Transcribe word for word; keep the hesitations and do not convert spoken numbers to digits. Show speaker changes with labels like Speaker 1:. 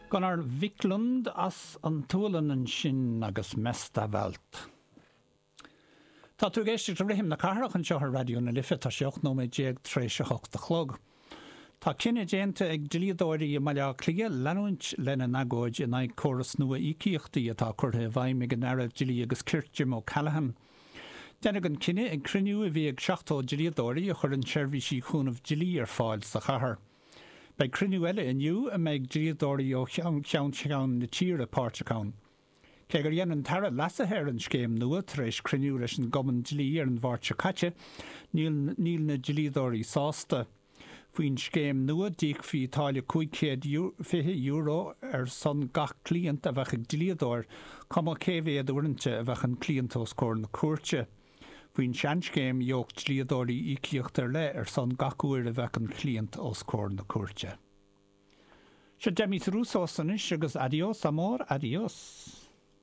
Speaker 1: Gan ar Viclund as an túlan sin agus mesta velt. Tá tú géiste go rihim na carach an seo radio na lifa tá seocht nó méid déag tréis seocht a chlog. Tá cinenne déanta ag dlíadóirí i maiile clia leúint lena nagóid in ag choras nua ícíochtaí atá curtha bhaim me an airh dlí agus Kirkjim ó Callahan. Déna an cinenne ag criniú a bhí ag seachtó dlíadóirí a chur an seirbhísí chúnmh dlí ar fáil sa chathair. Bei criniú eile inniu a méid dlíadóirí ó cheann cheann na tíre páirteáin. Cé gur dhéanann tara lasathéir an scéim nua tar éis criniú leis an goman dlí ar an bharte caite, níl na dlíadóirí sásta. Faoin scéim nua díoch fí Itália chuig fiche euro ar son gach client a bheith ag dlíadóir, cuma céhhéad uirinte a bheith an client ó scór na cuairte. Faoin sean scéim dheoch dlíadóirí ícíocht ar le ar son gach uair a bheith an client ó scór na cuairte. Se Demis Roussos sanis agus adios amor, adios.